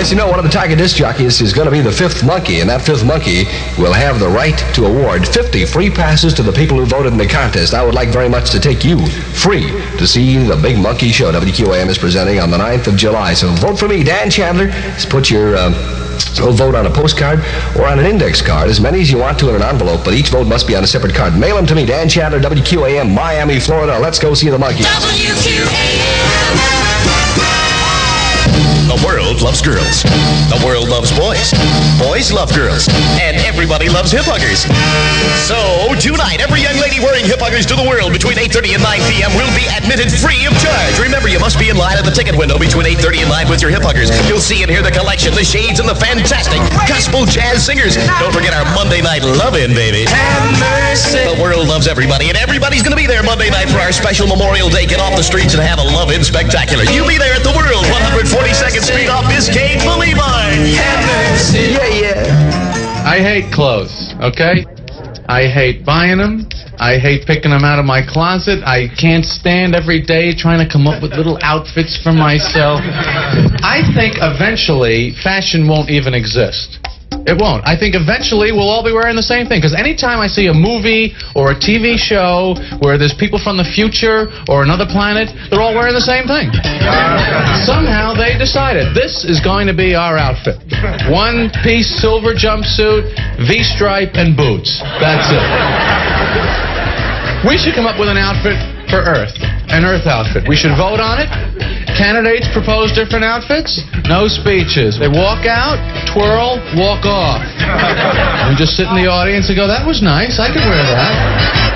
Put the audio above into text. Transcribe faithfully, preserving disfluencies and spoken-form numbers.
Yes, you know, one of the Tiger disc jockeys is going to be the fifth monkey, and that fifth monkey will have the right to award fifty free passes to the people who voted in the contest. I would like very much to take you free to see the Big Monkey Show W Q A M is presenting on the ninth of July. So vote for me, Dan Chandler. Just put your um, vote on a postcard or on an index card, as many as you want to in an envelope, but each vote must be on a separate card. Mail them to me, Dan Chandler, W Q A M, Miami, Florida. Let's go see the monkeys. W Q A M. The world loves girls. The world loves boys. Boys love girls. And everybody loves hip huggers. So, tonight, every young lady wearing hip huggers to the world between eight thirty and nine p.m. will be admitted free of charge. Remember, you must be in line at the ticket window between eight thirty and nine with your hip huggers. You'll see and hear the collection, the shades, and the fantastic gospel jazz singers. Don't forget our Monday night love-in, baby. Have mercy. The world loves everybody, and everybody's going to be there Monday night for our special Memorial Day. Get off the streets and have a love-in spectacular. You be there at the world, one forty-second Street off Biscayne Boulevard. Have mercy. Yeah, yeah. I hate clothes, okay? I hate buying them. I hate picking them out of my closet. I can't stand every day trying to come up with little outfits for myself. I think eventually fashion won't even exist. It won't. I think eventually we'll all be wearing the same thing. Because anytime I see a movie or a T V show where there's people from the future or another planet, they're all wearing the same thing. Somehow they decided this is going to be our outfit. One-piece silver jumpsuit, V-stripe, and boots. That's it. We should come up with an outfit for Earth. An Earth outfit. We should vote on it. Candidates propose different outfits. No speeches. They walk out, twirl, walk off. And just sit in the audience and go, that was nice. I could wear that.